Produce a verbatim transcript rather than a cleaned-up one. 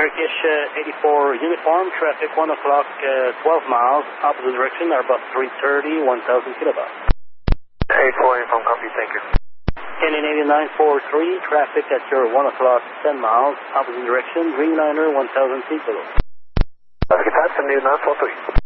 Turkish uh, eighty-four uniform, traffic one o'clock, uh, twelve miles, opposite direction, Airbus three thirty, one thousand kilovolts. eighty-four uniform, copy, thank you. Canadian eighty-nine forty-three, traffic at your one o'clock, ten miles, opposite direction, Dreamliner one thousand feet below. Traffic at New nine four three.